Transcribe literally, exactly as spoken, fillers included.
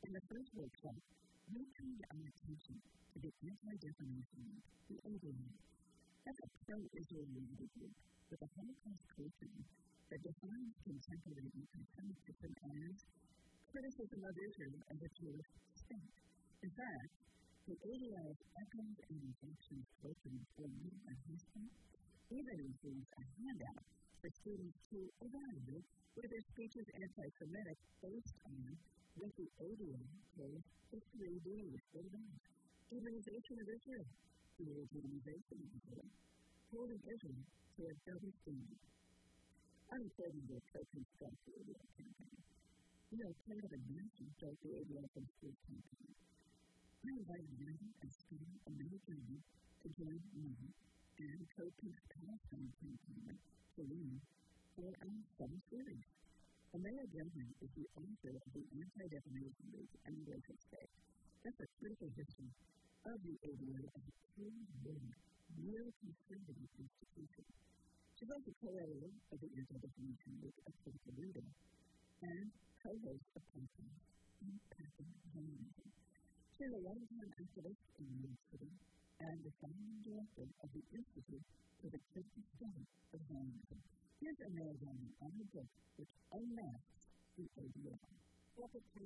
In the first workshop, we turned our attention to the Anti-Defamation League, the A D L. That's a pro-Israel unity group with a Holocaust curriculum that defines contemporary anti-Semitism as criticism of Israel as a Jewish state. In fact, the A D L's Echoes and Reflections curriculum for middle and high school even includes a handout for students to evaluate whether speech is anti-Semitic based on what the A D L calls the three Ds, what are those? Demonization of Israel, delegitimization of Israel, holding Israel to a double standard. I'm according to the co-construct the A D L campaign. We are part of a national start the A D L from school campaign. I invited Randy and Scott and Mary Jones to join me and co-peace Palestine campaign to learn for our summer series. Amaya Gelman is the author of the Anti-Defamation League and Related State. That's a critical history of the A D L as a true-born, real conservative institution. She's also co-editor of the Anti-Defamation League, a critical reader, and co-host of podcasts Impacting Journalism. She's a longtime activist in New York City and the founding director of the Institute for the Critical Study of Journalism. Here's Amaya Gelman on her book, which unmasks the A D L. Welcome to